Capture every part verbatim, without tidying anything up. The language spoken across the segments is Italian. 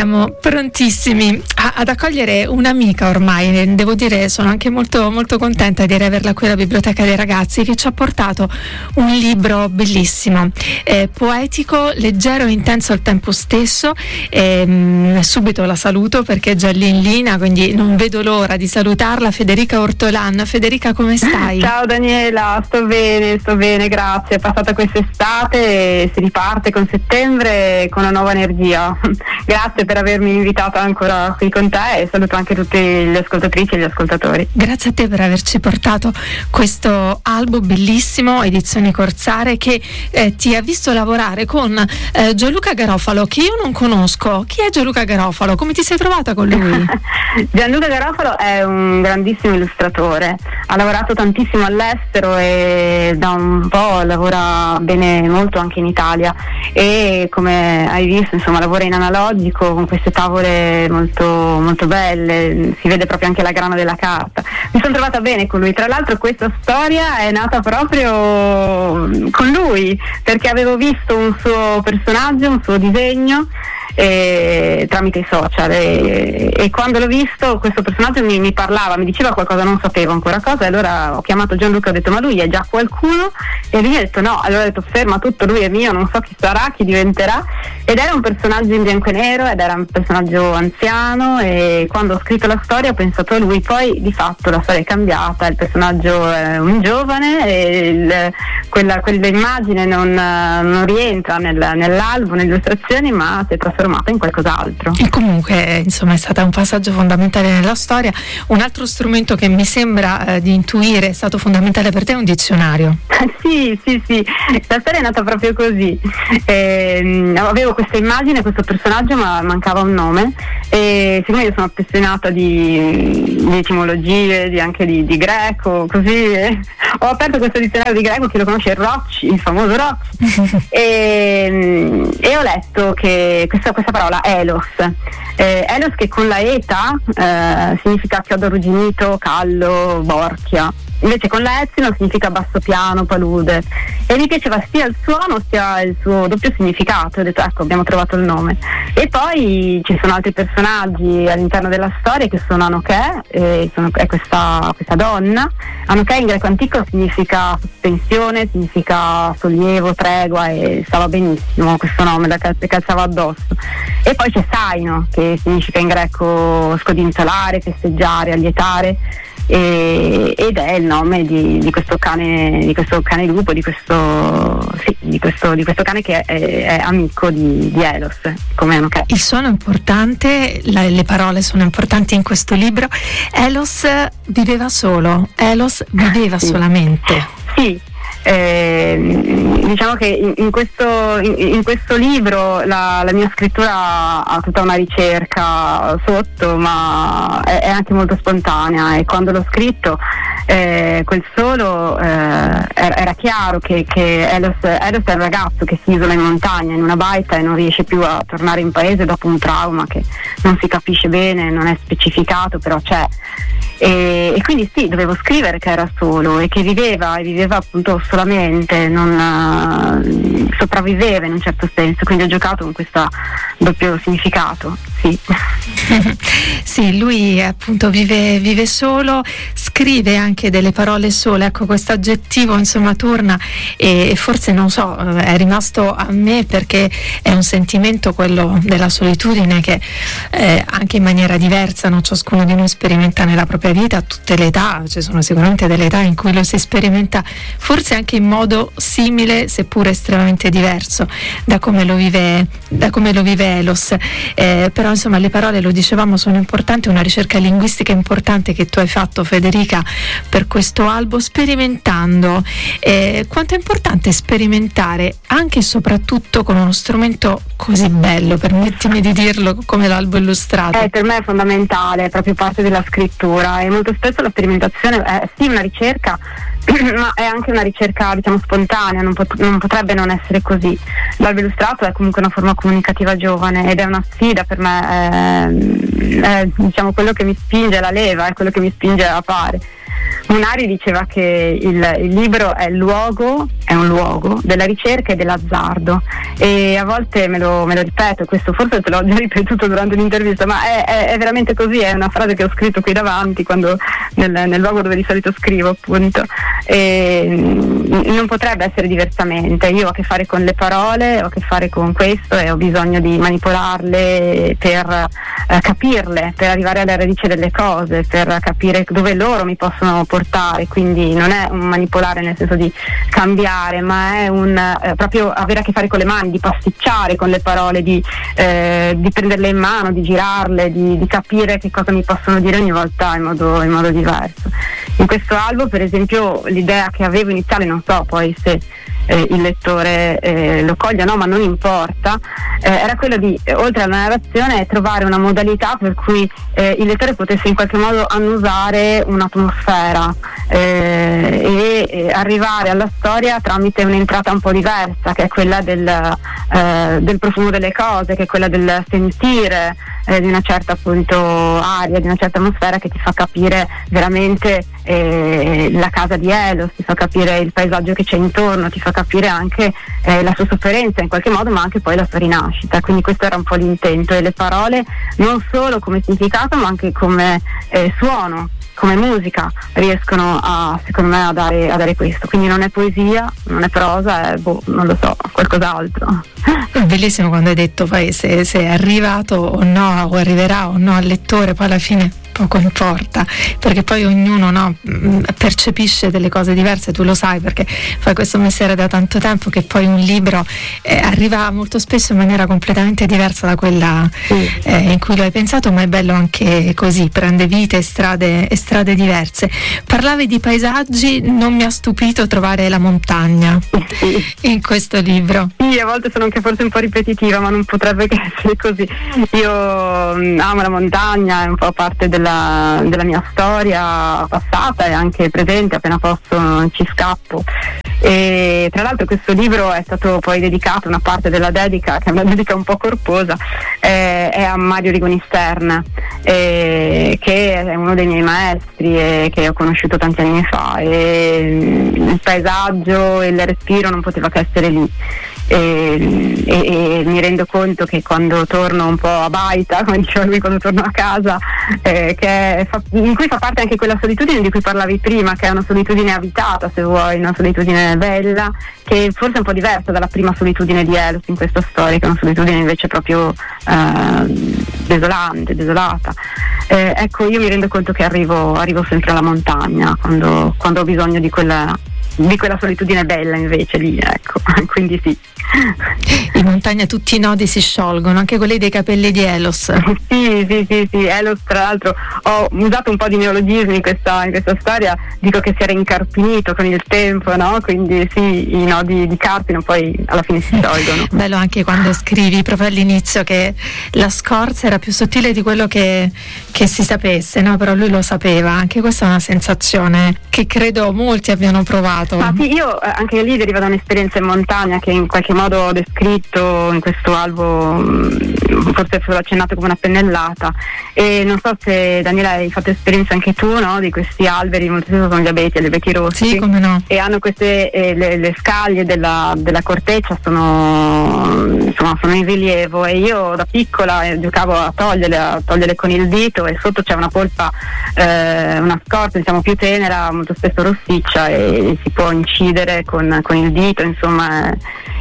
Siamo prontissimi a, ad accogliere un'amica ormai, devo dire, sono anche molto, molto contenta di averla qui alla Biblioteca dei Ragazzi, che ci ha portato un libro bellissimo, eh, poetico, leggero e intenso al tempo stesso. E, mh, subito la saluto perché è già lì in linea, quindi non vedo l'ora di salutarla. Federica Ortolan. Federica, come stai? Ciao Daniela, sto bene, sto bene, grazie. È passata quest'estate e si riparte con settembre con una nuova energia. Grazie per avermi invitata ancora qui con te e saluto anche tutte le ascoltatrici e gli ascoltatori. Grazie a te per averci portato questo album bellissimo, Edizioni Corsare, che eh, ti ha visto lavorare con eh, Gianluca Garofalo, che io non conosco. Chi è Gianluca Garofalo? Come ti sei trovata con lui? Gianluca Garofalo è un grandissimo illustratore, ha lavorato tantissimo all'estero e da un po' lavora bene molto anche in Italia, e come hai visto, insomma, lavora in analogico con queste tavole molto, molto belle, si vede proprio anche la grana della carta. Mi sono trovata bene con lui, tra l'altro questa storia è nata proprio con lui, perché avevo visto un suo personaggio, un suo disegno E, tramite i social, e, e quando l'ho visto questo personaggio mi, mi parlava, mi diceva qualcosa, non sapevo ancora cosa, e allora ho chiamato Gianluca e ho detto: ma lui è già qualcuno? E lui mi ha detto no. Allora ho detto: ferma tutto, lui è mio, non so chi sarà, chi diventerà. Ed era un personaggio in bianco e nero, ed era un personaggio anziano, e quando ho scritto la storia ho pensato a lui. Poi di fatto la storia è cambiata, il personaggio è un giovane e il, quella, quell'immagine non, non rientra nel, nell'album, nelle illustrazioni, ma si è trasformata in qualcos'altro. E comunque, insomma, è stato un passaggio fondamentale nella storia. Un altro strumento che mi sembra eh, di intuire è stato fondamentale per te è un dizionario. Sì, sì, sì, la storia è nata proprio così. Eh, avevo questa immagine, questo personaggio, ma mancava un nome, e siccome io sono appassionata di, di etimologie, di, anche di, di greco, così eh, ho aperto questo dizionario di greco, che lo conosce, Rocci, il famoso Rocci, e, e ho letto che questa, questa parola elos, eh, elos, che con la eta eh, significa chiodo arrugginito, callo, borchia. Invece con la epsilon significa basso piano, palude, e mi piaceva sia il suono sia il suo doppio significato. Ho detto: ecco, abbiamo trovato il nome. E poi ci sono altri personaggi all'interno della storia, che sono Anoché, e sono, è questa, questa donna. Anoché in greco antico significa sospensione, significa sollievo, tregua, e stava benissimo questo nome, la calzava addosso. E poi c'è Saino, che significa in greco scodinzolare, festeggiare, allietare. E, ed è il nome di, di questo cane, di questo cane lupo, di questo, sì, di questo, di questo cane che è, è amico di, di Elos, come Anoché. Il suono è importante, la, le parole sono importanti in questo libro. Elos viveva solo, Elos viveva sì. solamente. Sì. Eh, diciamo che in, in, questo, in, in questo libro la, la mia scrittura ha tutta una ricerca sotto, ma è, è anche molto spontanea, e quando l'ho scritto eh, quel solo eh, era, era chiaro che, che Elos, Elos è un ragazzo che si isola in montagna in una baita e non riesce più a tornare in paese dopo un trauma che non si capisce bene, non è specificato, però c'è. E, e quindi sì, dovevo scrivere che era solo e che viveva e viveva appunto solamente, non uh, sopravviveva in un certo senso, quindi ho giocato con questo doppio significato. Sì. Sì, lui appunto vive, vive solo, scrive anche delle parole sole, ecco, questo aggettivo insomma torna, e forse, non so, è rimasto a me perché è un sentimento, quello della solitudine, che eh, anche in maniera diversa, no? Ciascuno di noi sperimenta nella propria vita a tutte le età, ci sono sicuramente delle età in cui lo si sperimenta forse anche in modo simile, seppure estremamente diverso da come lo vive, da come lo vive Elos, eh, però insomma le parole, lo dicevamo, sono importanti, una ricerca linguistica importante che tu hai fatto, Federica, per questo albo, sperimentando. Eh, quanto è importante sperimentare anche e soprattutto con uno strumento così bello, permettimi di dirlo, come l'albo illustrato. Eh, per me è fondamentale, è proprio parte della scrittura, e molto spesso la sperimentazione è sì una ricerca, ma è anche una ricerca, diciamo, spontanea, non, pot- non potrebbe non essere così. L'albo illustrato è comunque una forma comunicativa giovane ed è una sfida per me, è, è diciamo quello che mi spinge, la leva, è quello che mi spinge a fare. Munari diceva che il, il libro è il luogo, è è un luogo, della ricerca e dell'azzardo, e a volte me lo, me lo ripeto, questo forse te l'ho già ripetuto durante un'intervista, ma è, è, è veramente così, è una frase che ho scritto qui davanti, quando nel, nel luogo dove di solito scrivo, appunto, e non potrebbe essere diversamente. Io ho a che fare con le parole, ho a che fare con questo e ho bisogno di manipolarle per eh, capirle, per arrivare alla radice delle cose, per capire dove loro mi possono portare, quindi non è un manipolare nel senso di cambiare, ma è un eh, proprio avere a che fare con le mani, di pasticciare con le parole, di, eh, di prenderle in mano, di girarle, di, di capire che cosa mi possono dire ogni volta in modo, in modo diverso. In questo albo, per esempio, l'idea che avevo iniziale, non so poi se eh, il lettore eh, lo coglie, no, ma non importa, eh, era quella di, eh, oltre alla narrazione, trovare una modalità per cui eh, il lettore potesse in qualche modo annusare un'atmosfera eh, e eh, arrivare alla storia tramite un'entrata un po' diversa, che è quella del, eh, del profumo delle cose, che è quella del sentire eh, di una certa appunto aria, di una certa atmosfera, che ti fa capire veramente eh, la casa di Elos, ti fa capire il paesaggio che c'è intorno, ti fa capire anche eh, la sua sofferenza in qualche modo, ma anche poi la sua rinascita. Quindi questo era un po' l'intento, e le parole non solo come significato ma anche come eh, suono, come musica, riescono a, secondo me, a dare, a dare questo. Quindi non è poesia, non è prosa, è boh, non lo so, qualcos'altro. È bellissimo quando hai detto poi se, se è arrivato o no, o arriverà o no al lettore, poi alla fine poco importa, perché poi ognuno, no, percepisce delle cose diverse. Tu lo sai perché fai questo mestiere da tanto tempo, che poi un libro eh, arriva molto spesso in maniera completamente diversa da quella eh, in cui lo hai pensato, ma è bello anche così, prende vite e strade, e strade diverse. Parlavi di paesaggi, non mi ha stupito trovare la montagna in questo libro. Sì, a volte sono anche forse un po' ripetitiva, ma non potrebbe che essere così. Io mh, amo la montagna, è un po' parte della, della mia storia passata e anche presente, appena posso ci scappo. E tra l'altro questo libro è stato poi dedicato, una parte della dedica, che è una dedica un po' corposa, eh, è a Mario Rigoni Stern, eh, che è uno dei miei maestri e che ho conosciuto tanti anni fa, e il paesaggio e il respiro non poteva che essere lì. E, e, e mi rendo conto che quando torno un po' a baita, come diceva lui, quando torno a casa, eh, che fa, in cui fa parte anche quella solitudine di cui parlavi prima, che è una solitudine abitata, se vuoi, una solitudine bella, che forse è un po' diversa dalla prima solitudine di Elos in questa storia, che è una solitudine invece proprio eh, desolante, desolata. Eh, ecco, io mi rendo conto che arrivo, arrivo sempre alla montagna quando, quando ho bisogno di quella di quella solitudine bella, invece lì, ecco. Quindi sì. In montagna tutti i nodi si sciolgono, anche quelli dei capelli di Elos. Sì, sì, sì, sì. Elos, tra l'altro, ho usato un po' di neologismi in questa, in questa storia, dico che si era incarpinito con il tempo, no? Quindi sì, i nodi di carpino poi alla fine si sciolgono. Bello anche quando scrivi proprio all'inizio che la scorza era più sottile di quello che, che si sapesse, no? Però lui lo sapeva. Anche questa è una sensazione che credo molti abbiano provato. Ma sì, io anche lì deriva da un'esperienza in montagna che in qualche modo ho descritto in questo albo, forse l'ho accennato come una pennellata, e non so se Daniela hai fatto esperienza anche tu, no? Di questi alberi, molto spesso sono gli abeti, gli abeti rossi, sì, come no, e hanno queste eh, le, le scaglie della, della corteccia sono, insomma, sono in rilievo, e io da piccola eh, giocavo a toglierle, a toglierle con il dito, e sotto c'è una polpa, eh, una scorza diciamo più tenera, molto spesso rossiccia, e si può incidere con, con il dito, insomma,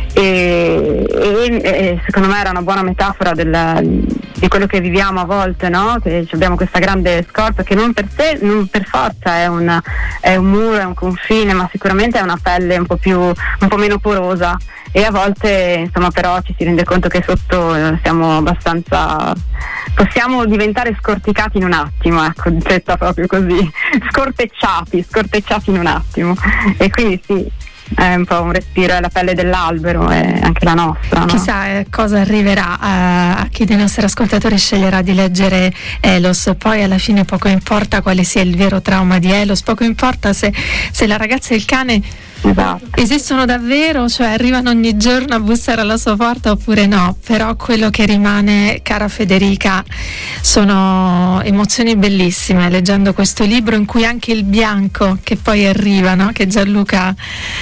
e, e, e secondo me era una buona metafora del, di quello che viviamo a volte, no? Che abbiamo questa grande scorza che non per sé, non per forza è, una, è un muro, è un confine, ma sicuramente è una pelle un po' più, un po' meno porosa, e a volte insomma però ci si rende conto che sotto eh, siamo abbastanza, possiamo diventare scorticati in un attimo, ecco, detta proprio così, scortecciati, scortecciati in un attimo, e quindi sì, è un po' un respiro, è la pelle dell'albero, è anche la nostra, no? Chissà eh, cosa arriverà a, a chi dei nostri ascoltatori sceglierà di leggere Elos. Poi alla fine poco importa quale sia il vero trauma di Elos, poco importa se, se la ragazza e il cane Esatto. Esistono davvero, cioè arrivano ogni giorno a bussare alla sua porta oppure no? Però quello che rimane, cara Federica, sono emozioni bellissime leggendo questo libro in cui anche il bianco che poi arriva, no? Che Gianluca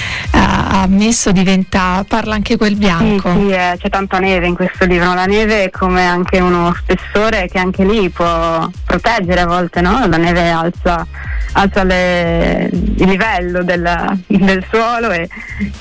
ha messo, diventa, parla anche quel bianco. Sì, sì, eh, c'è tanta neve in questo libro, la neve è come anche uno spessore che anche lì può proteggere a volte, no? La neve alza, alza le, il livello del, del suolo e,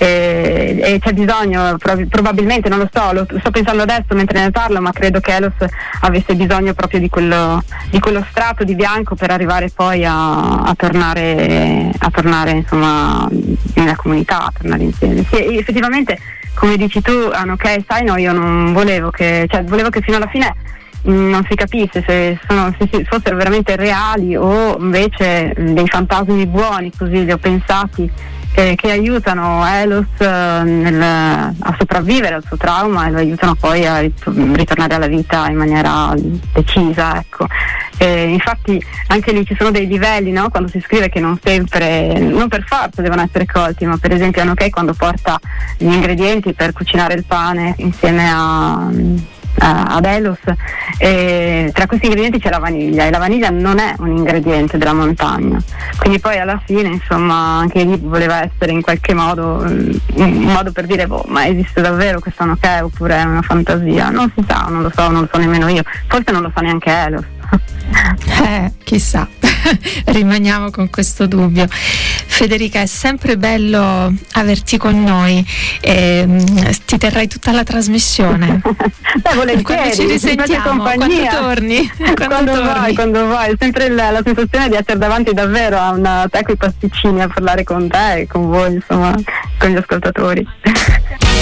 e, e c'è bisogno, prob- probabilmente, non lo so, lo sto pensando adesso mentre ne parlo, ma credo che Elos avesse bisogno proprio di quello, di quello strato di bianco per arrivare poi a, a tornare, a tornare insomma nella comunità, a tornare insieme. Sì, effettivamente, come dici tu, ok, sai, no, io non volevo che, cioè volevo che fino alla fine non si capisse se, sono, se fossero veramente reali o invece dei fantasmi buoni, così li ho pensati, eh, che aiutano Elos eh, nel, a sopravvivere al suo trauma e lo aiutano poi a ritornare alla vita in maniera decisa, ecco. Eh, infatti anche lì ci sono dei livelli, no? Quando si scrive, che non sempre, non per forza devono essere colti, ma per esempio ok, quando porta gli ingredienti per cucinare il pane insieme a ad Elos, e tra questi ingredienti c'è la vaniglia, e la vaniglia non è un ingrediente della montagna, quindi poi alla fine insomma anche lì voleva essere in qualche modo un modo per dire boh, ma esiste davvero questa Anoké oppure è una fantasia? Non si sa, non lo so, non lo so nemmeno io, forse non lo sa neanche Elos. Eh, chissà, rimaniamo con questo dubbio. Federica, è sempre bello averti con noi, e, ti terrai tutta la trasmissione. Beh, volentieri, quando ci risentiamo, quando torni, quando, quando torni. vai, quando vai, è sempre la, la sensazione di essere davanti davvero a una te con i pasticcini a parlare con te e con voi, insomma, con gli ascoltatori.